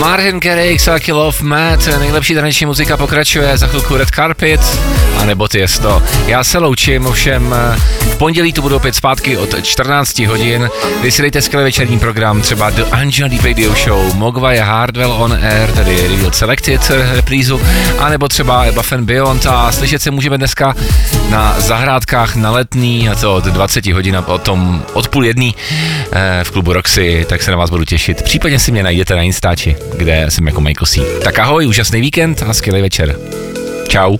Martin Garrix a Kill of Matt, nejlepší taneční muzika pokračuje, za chvilku Red Carpet, anebo Tiesto. Já se loučím, ovšem v pondělí tu budu opět zpátky od 14 hodin. Vy si dejte skvělý večerní program, třeba The Angel Radio Show, Mogwai Hardwell on Air, tedy Revealed Selected reprízu, anebo třeba Above and Beyond, a slyšet se můžeme dneska na zahrádkách na Letný, a to od 20 hodin a potom od 12:30 v klubu Roxy, tak se na vás budu těšit. Případně si mě najdete na Instači, kde jsem jako Michael C. Tak ahoj, úžasný víkend a skvělý večer. Čau.